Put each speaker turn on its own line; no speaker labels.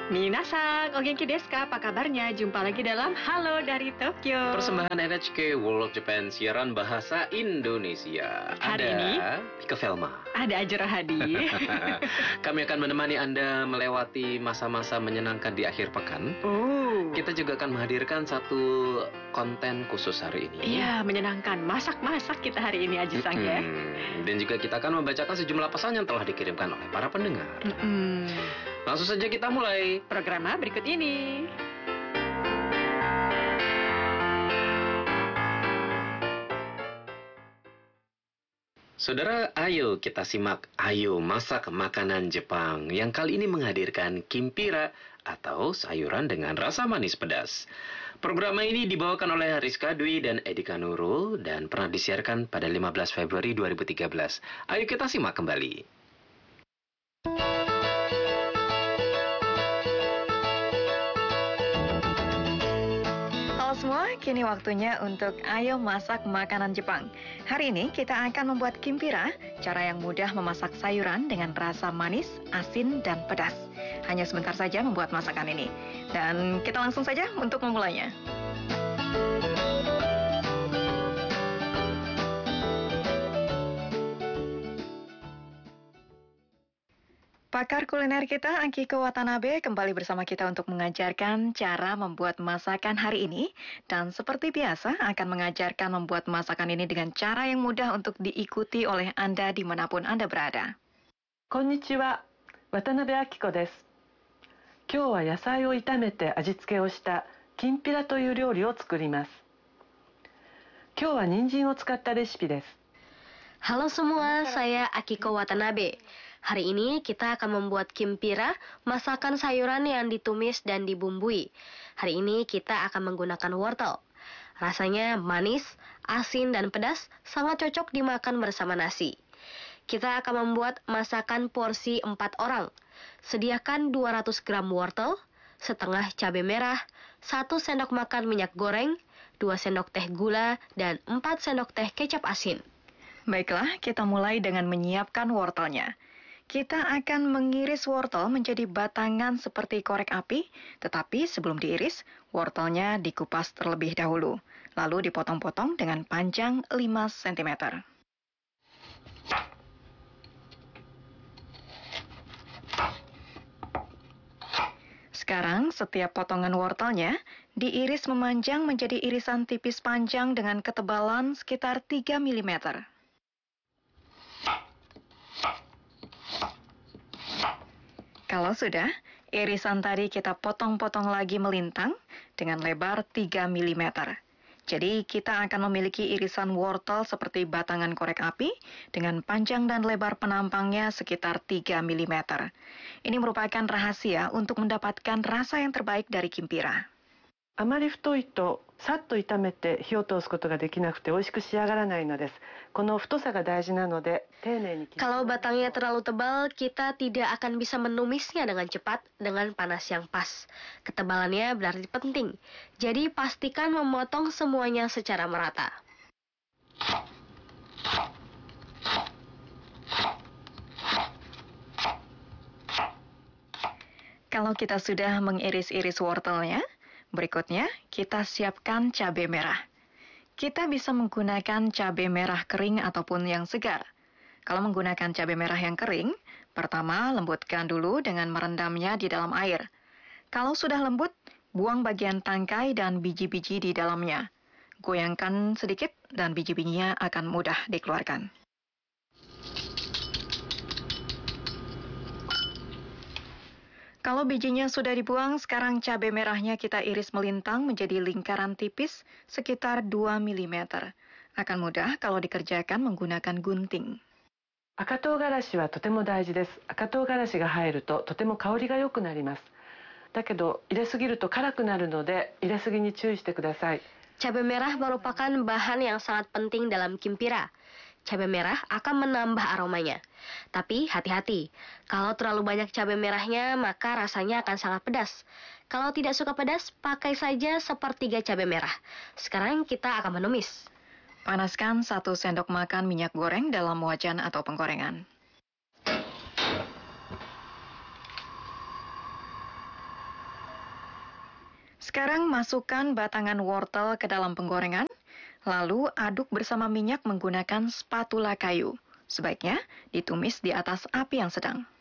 Minasan, o genki desu ka? Apa kabarnya? Jumpa lagi dalam Halo dari Tokyo.
Persembahan NHK World Japan siaran bahasa Indonesia.
Hari ini
Pika Velma.
ada Ajra Hadi.
Kami akan menemani Anda melewati masa-masa menyenangkan di akhir pekan. Kita juga akan menghadirkan satu konten khusus hari ini.
Iya, menyenangkan. Masak-masak kita hari ini, Aji Sang ya.
Dan juga kita akan membacakan sejumlah pesan yang telah dikirimkan oleh para pendengar. Langsung saja kita mulai
program berikut ini.
Saudara, ayo kita simak Ayo Masak Makanan Jepang yang kali ini menghadirkan kimpira atau sayuran dengan rasa manis pedas. Program ini dibawakan oleh Rizka Dwi dan Edika Nurul dan pernah disiarkan pada 15 Februari 2013. Ayo kita simak kembali.
Semua, kini waktunya untuk Ayo Masak Makanan Jepang. Hari ini kita akan membuat kimpira, cara yang mudah memasak sayuran dengan rasa manis, asin, dan pedas. Hanya sebentar saja membuat masakan ini. Dan kita langsung saja untuk memulainya. Pakar kuliner kita, Akiko Watanabe, kembali bersama kita untuk mengajarkan cara membuat masakan hari ini. Dan seperti biasa, akan mengajarkan membuat masakan ini dengan cara yang mudah untuk diikuti oleh Anda dimanapun Anda berada.
Konnichiwa, Watanabe Akiko desu. 今日は野菜を炒めて味付けをしたきんぴらという料理を作ります。今日は人参を使ったレシピです。
Halo semua, saya Akiko Watanabe. Hari ini kita akan membuat kimpira, masakan sayuran yang ditumis dan dibumbui. Hari ini kita akan menggunakan wortel. Rasanya manis, asin, dan pedas, sangat cocok dimakan bersama nasi. Kita akan membuat masakan porsi 4 orang. Sediakan 200 gram wortel, setengah cabai merah, 1 sendok makan minyak goreng, 2 sendok teh gula, dan 4 sendok teh kecap asin.
Baiklah, kita mulai dengan menyiapkan wortelnya. Kita akan mengiris wortel menjadi batangan seperti korek api, tetapi sebelum diiris, wortelnya dikupas terlebih dahulu, lalu dipotong-potong dengan panjang 5 cm. Sekarang, setiap potongan wortelnya diiris memanjang menjadi irisan tipis panjang dengan ketebalan sekitar 3 mm. Kalau sudah, irisan tadi kita potong-potong lagi melintang dengan lebar 3 mm. Jadi kita akan memiliki irisan wortel seperti batangan korek api dengan panjang dan lebar penampangnya sekitar 3 mm. Ini merupakan rahasia untuk mendapatkan rasa yang terbaik dari kimpira.
あまり太いとさっと炒めて火を通すことができなくて美味しく仕上がらないのです。この太さが大事なので丁寧に。
Kalau batangnya terlalu tebal, kita tidak akan bisa menumisnya dengan cepat dengan panas yang pas. Ketebalannya berarti penting. Jadi pastikan memotong semuanya secara merata.
Kalau kita sudah mengiris-iris wortelnya, berikutnya, kita siapkan cabai merah. Kita bisa menggunakan cabai merah kering ataupun yang segar. Kalau menggunakan cabai merah yang kering, pertama lembutkan dulu dengan merendamnya di dalam air. Kalau sudah lembut, buang bagian tangkai dan biji-biji di dalamnya. Goyangkan sedikit dan biji-bijinya akan mudah dikeluarkan. Kalau bijinya sudah dibuang, sekarang cabai merahnya kita iris melintang menjadi lingkaran tipis sekitar 2 mm. Akan mudah kalau dikerjakan menggunakan gunting.
赤唐辛子はとても大事です。赤唐辛子が入るととても香りが良くなります。だけど入れすぎると辛くなるので入れすぎに注意してください。
Cabai merah merupakan bahan yang sangat penting dalam kimpira. Cabai merah akan menambah aromanya. Tapi hati-hati, kalau terlalu banyak cabai merahnya maka rasanya akan sangat pedas. Kalau tidak suka pedas, pakai saja sepertiga cabai merah. Sekarang kita akan menumis.
Panaskan 1 sendok makan minyak goreng dalam wajan atau penggorengan. Sekarang masukkan batangan wortel ke dalam penggorengan, lalu aduk bersama minyak menggunakan spatula kayu. Sebaiknya ditumis di atas api yang sedang.